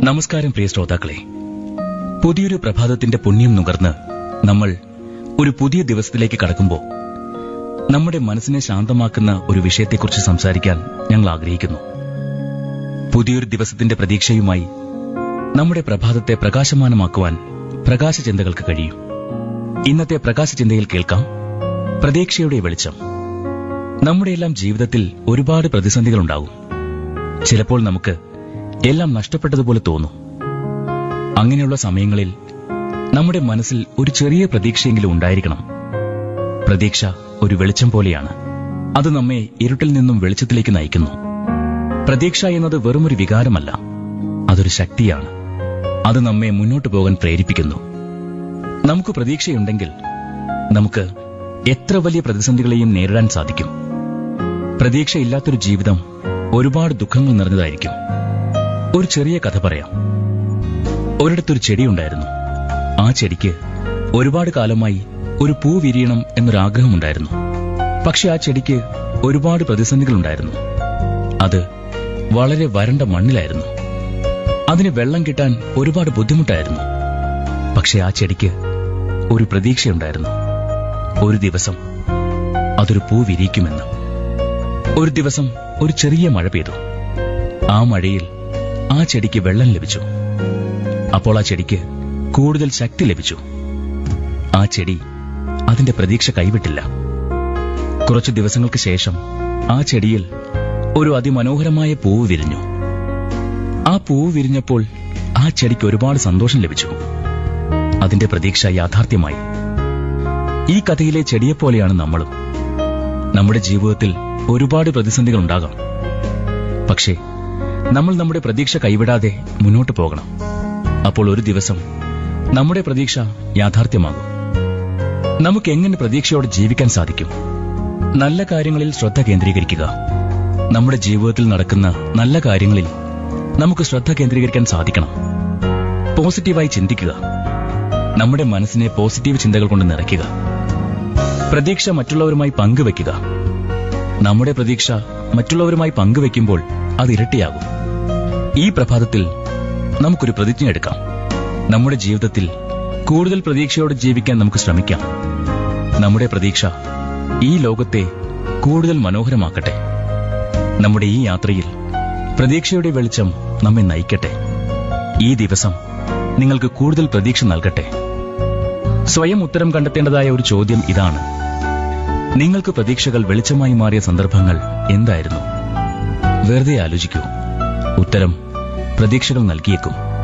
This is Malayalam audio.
നമസ്കാരം പ്രിയ ശ്രോതാക്കളെ, പുതിയൊരു പ്രഭാതത്തിന്റെ പുണ്യം നുകർന്ന് നമ്മൾ ഒരു പുതിയ ദിവസത്തിലേക്ക് കടക്കുമ്പോൾ നമ്മുടെ മനസ്സിനെ ശാന്തമാക്കുന്ന ഒരു വിഷയത്തെക്കുറിച്ച് സംസാരിക്കാൻ ഞങ്ങൾ ആഗ്രഹിക്കുന്നു. പുതിയൊരു ദിവസത്തിന്റെ പ്രതീക്ഷയുമായി നമ്മുടെ പ്രഭാതത്തെ പ്രകാശമാനമാക്കുവാൻ പ്രകാശചിന്തകൾക്ക് കഴിയും. ഇന്നത്തെ പ്രകാശചിന്തയിൽ കേൾക്കാം പ്രതീക്ഷയുടെ വെളിച്ചം. നമ്മുടെയെല്ലാം ജീവിതത്തിൽ ഒരുപാട് പ്രതിസന്ധികളുണ്ടാകും. ചിലപ്പോൾ നമുക്ക് എല്ലാം നഷ്ടപ്പെട്ടതുപോലെ തോന്നും. അങ്ങനെയുള്ള സമയങ്ങളിൽ നമ്മുടെ മനസ്സിൽ ഒരു ചെറിയ പ്രതീക്ഷയെങ്കിലും ഉണ്ടായിരിക്കണം. പ്രതീക്ഷ ഒരു വെളിച്ചം പോലെയാണ്. അത് നമ്മെ ഇരുട്ടിൽ നിന്നും വെളിച്ചത്തിലേക്ക് നയിക്കുന്നു. പ്രതീക്ഷ എന്നത് വെറുമൊരു വികാരമല്ല, അതൊരു ശക്തിയാണ്. അത് നമ്മെ മുന്നോട്ട് പോകാൻ പ്രേരിപ്പിക്കുന്നു. നമുക്ക് പ്രതീക്ഷയുണ്ടെങ്കിൽ നമുക്ക് എത്ര വലിയ പ്രതിസന്ധികളെയും നേരിടാൻ സാധിക്കും. പ്രതീക്ഷയില്ലാത്തൊരു ജീവിതം ഒരുപാട് ദുഃഖങ്ങൾ നിറഞ്ഞതായിരിക്കും. ഒരു ചെറിയ കഥ പറയാം. ഒരിടത്തൊരു ചെടിയുണ്ടായിരുന്നു. ആ ചെടിക്ക് ഒരുപാട് കാലമായി ഒരു പൂ വിരിയണം എന്നൊരാഗ്രഹമുണ്ടായിരുന്നു. പക്ഷെ ആ ചെടിക്ക് ഒരുപാട് പ്രതിസന്ധികളുണ്ടായിരുന്നു. അത് വളരെ വരണ്ട മണ്ണിലായിരുന്നു. അതിന് വെള്ളം കിട്ടാൻ ഒരുപാട് ബുദ്ധിമുട്ടായിരുന്നു. പക്ഷെ ആ ചെടിക്ക് ഒരു പ്രതീക്ഷയുണ്ടായിരുന്നു. ഒരു ദിവസം അതൊരു പൂ വിരിയിക്കുമെന്ന്. ഒരു ദിവസം ഒരു ചെറിയ മഴ പെയ്തു. ആ മഴയിൽ ആ ചെടിക്ക് വെള്ളം ലഭിച്ചു. അപ്പോൾ ആ ചെടിക്ക് കൂടുതൽ ശക്തി ലഭിച്ചു. ആ ചെടി അതിന്റെ പ്രതീക്ഷ കൈവിട്ടില്ല. കുറച്ചു ദിവസങ്ങൾക്ക് ശേഷം ആ ചെടിയിൽ ഒരു അതിമനോഹരമായ പൂവ് വിരിഞ്ഞു. ആ പൂവ് വിരിഞ്ഞപ്പോൾ ആ ചെടിക്ക് ഒരുപാട് സന്തോഷം ലഭിച്ചു. അതിന്റെ പ്രതീക്ഷ യാഥാർത്ഥ്യമായി. ഈ കഥയിലെ ചെടിയെപ്പോലെയാണ് നമ്മളും. നമ്മുടെ ജീവിതത്തിൽ ഒരുപാട് പ്രതിസന്ധികൾ ഉണ്ടാകാം. പക്ഷേ നമ്മൾ നമ്മുടെ പ്രതീക്ഷ കൈവിടാതെ മുന്നോട്ട് പോകണം. അപ്പോൾ ഒരു ദിവസം നമ്മുടെ പ്രതീക്ഷ യാഥാർത്ഥ്യമാകും. നമുക്ക് എങ്ങനെ പ്രതീക്ഷയോടെ ജീവിക്കാൻ സാധിക്കും? നല്ല കാര്യങ്ങളിൽ ശ്രദ്ധ കേന്ദ്രീകരിക്കുക. നമ്മുടെ ജീവിതത്തിൽ നടക്കുന്ന നല്ല കാര്യങ്ങളിൽ നമുക്ക് ശ്രദ്ധ കേന്ദ്രീകരിക്കാൻ സാധിക്കണം. പോസിറ്റീവായി ചിന്തിക്കുക. നമ്മുടെ മനസ്സിനെ പോസിറ്റീവ് ചിന്തകൾ കൊണ്ട് നിറയ്ക്കുക. പ്രതീക്ഷ മറ്റുള്ളവരുമായി പങ്കുവെക്കുക. നമ്മുടെ പ്രതീക്ഷ മറ്റുള്ളവരുമായി പങ്കുവെക്കുമ്പോൾ അത് ഇരട്ടിയാകും. ഈ പ്രഭാതത്തിൽ നമുക്കൊരു പ്രതിജ്ഞ എടുക്കാം. നമ്മുടെ ജീവിതത്തിൽ കൂടുതൽ പ്രതീക്ഷയോടെ ജീവിക്കാൻ നമുക്ക് ശ്രമിക്കാം. നമ്മുടെ പ്രതീക്ഷ ഈ ലോകത്തെ കൂടുതൽ മനോഹരമാക്കട്ടെ. നമ്മുടെ ഈ യാത്രയിൽ പ്രതീക്ഷയുടെ വെളിച്ചം നമ്മെ നയിക്കട്ടെ. ഈ ദിവസം നിങ്ങൾക്ക് കൂടുതൽ പ്രതീക്ഷ നൽകട്ടെ. സ്വയം ഉത്തരം കണ്ടെത്തേണ്ടതായ ഒരു ചോദ്യം ഇതാണ്: നിങ്ങൾക്ക് പ്രതീക്ഷകൾ വെളിച്ചമായി മാറിയ സന്ദർഭങ്ങൾ എന്തായിരുന്നു? വെറുതെ ആലോചിക്കൂ. ഉത്തരം പ്രതീക്ഷകൾ നൽകിയേക്കും.